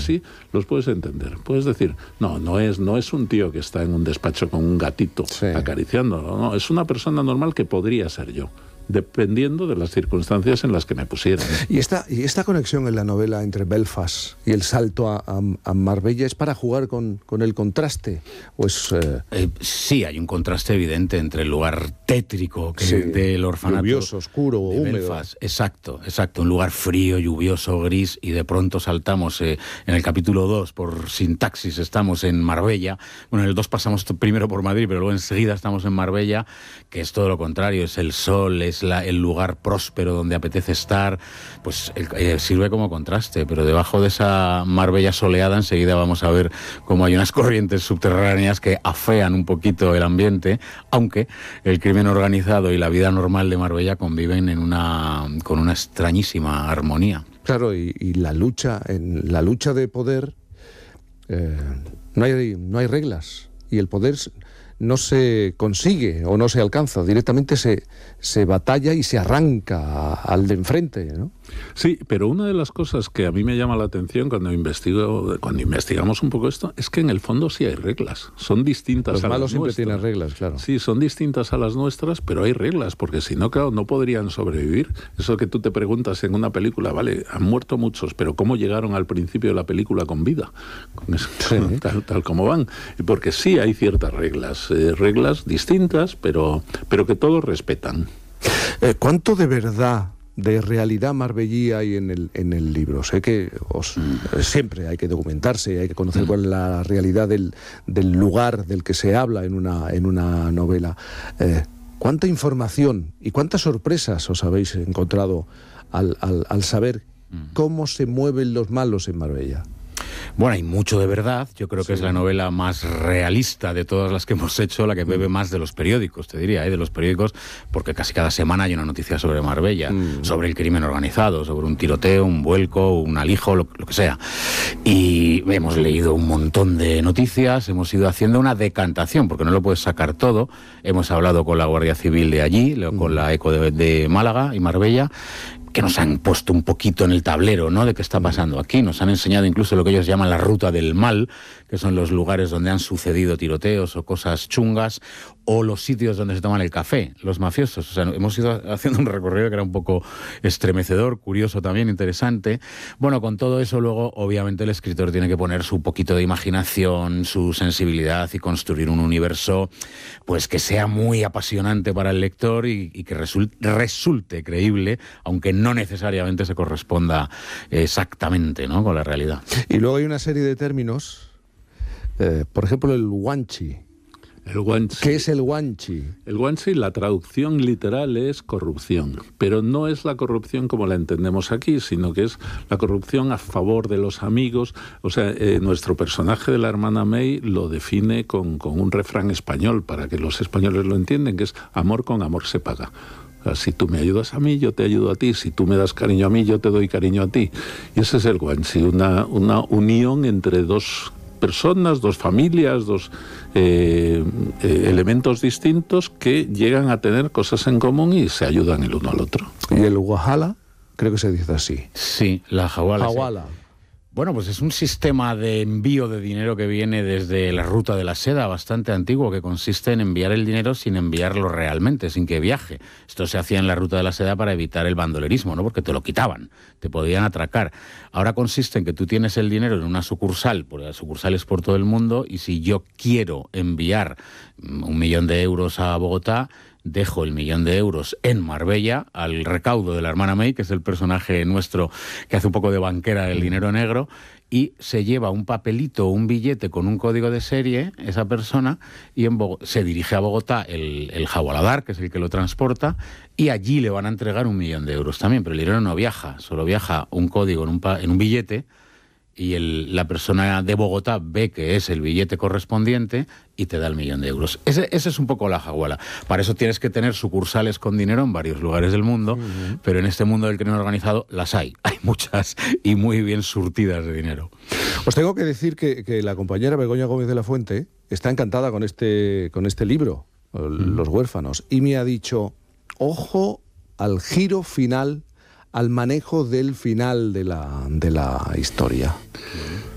así, los puedes entender. Puedes decir, no es un tío que está en un despacho con un gatito acariciándolo, no, es una persona normal que podría ser yo, dependiendo de las circunstancias en las que me pusieran. ¿Y esta conexión en la novela entre Belfast y el salto a Marbella es para jugar con el contraste? ¿O es, sí, hay un contraste evidente entre el lugar tétrico del orfanato. Lluvioso, oscuro, húmedo. Belfast. Exacto. Un lugar frío, lluvioso, gris, y de pronto saltamos en el capítulo 2, por sintaxis, estamos en Marbella. Bueno, en el 2 pasamos primero por Madrid, pero luego enseguida estamos en Marbella, que es todo lo contrario, es el sol, es el lugar próspero donde apetece estar, pues sirve como contraste, pero debajo de esa Marbella soleada enseguida vamos a ver cómo hay unas corrientes subterráneas que afean un poquito el ambiente, aunque el crimen organizado y la vida normal de Marbella conviven con una extrañísima armonía. Claro, y en la lucha de poder no hay reglas, y el poder no se consigue o no se alcanza, directamente se batalla y se arranca al de enfrente, ¿no? Sí, pero una de las cosas que a mí me llama la atención cuando investigamos un poco esto, es que en el fondo sí hay reglas, son distintas a las nuestras. Los malos siempre tienen reglas, claro. Sí, son distintas a las nuestras, pero hay reglas, porque si no, claro, no podrían sobrevivir. Eso que tú te preguntas en una película, vale, han muerto muchos, pero ¿cómo llegaron al principio de la película con vida? Con eso, tal como van. Porque sí hay ciertas reglas distintas, pero que todos respetan. ¿Cuánto de verdad, de realidad marbellí hay en el libro? Sé que siempre hay que documentarse, hay que conocer cuál es la realidad del lugar del que se habla en una novela. ¿Cuánta información y cuántas sorpresas os habéis encontrado al saber cómo se mueven los malos en Marbella? Bueno, hay mucho de verdad. Yo creo que es la novela más realista de todas las que hemos hecho, la que bebe más de los periódicos, te diría, de los periódicos, porque casi cada semana hay una noticia sobre Marbella, sobre el crimen organizado, sobre un tiroteo, un vuelco, un alijo, lo que sea. Y hemos leído un montón de noticias, hemos ido haciendo una decantación, porque no lo puedes sacar todo. Hemos hablado con la Guardia Civil de allí, con la ECO de Málaga y Marbella, que nos han puesto un poquito en el tablero, ¿no?, de qué está pasando aquí. Nos han enseñado incluso lo que ellos llaman la ruta del mal, que son los lugares donde han sucedido tiroteos o cosas chungas, o los sitios donde se toman el café, los mafiosos. O sea, hemos ido haciendo un recorrido que era un poco estremecedor, curioso también, interesante. Bueno, con todo eso luego, obviamente, el escritor tiene que poner su poquito de imaginación, su sensibilidad, y construir un universo pues que sea muy apasionante para el lector y que resulte creíble, aunque no necesariamente se corresponda exactamente, ¿no?, con la realidad. Y luego hay una serie de términos, por ejemplo, el guanchi. El guanchi. ¿Qué es el guanchi? El guanchi, la traducción literal es corrupción, pero no es la corrupción como la entendemos aquí, sino que es la corrupción a favor de los amigos. O sea, nuestro personaje de la hermana May lo define con un refrán español, para que los españoles lo entiendan, que es amor con amor se paga. O sea, si tú me ayudas a mí, yo te ayudo a ti. Si tú me das cariño a mí, yo te doy cariño a ti. Y ese es el guanchi, una unión entre dos personas, dos familias, dos elementos distintos que llegan a tener cosas en común y se ayudan el uno al otro. ¿Y el wahala? Creo que se dice así. Sí, la hawala. Hawala. Sí. Bueno, pues es un sistema de envío de dinero que viene desde la ruta de la seda, bastante antiguo, que consiste en enviar el dinero sin enviarlo realmente, sin que viaje. Esto se hacía en la ruta de la seda para evitar el bandolerismo, ¿no?, porque te lo quitaban, te podían atracar. Ahora consiste en que tú tienes el dinero en una sucursal, porque las sucursales por todo el mundo, y si yo quiero enviar 1 millón de euros a Bogotá, dejo el 1 millón de euros en Marbella al recaudo de la hermana May, que es el personaje nuestro que hace un poco de banquera del dinero negro, y se lleva un papelito o un billete con un código de serie, esa persona, y se dirige a Bogotá el jawaladar, que es el que lo transporta, y allí le van a entregar 1 millón de euros también, pero el dinero no viaja, solo viaja un código en un billete, y la persona de Bogotá ve que es el billete correspondiente y te da el 1 millón de euros. Ese es un poco la hawala. Para eso tienes que tener sucursales con dinero en varios lugares del mundo, pero en este mundo del crimen organizado las hay. Hay muchas y muy bien surtidas de dinero. Os tengo que decir que la compañera Begoña Gómez de la Fuente está encantada con este libro, Los huérfanos, y me ha dicho, ojo al giro final, al manejo del final de la historia.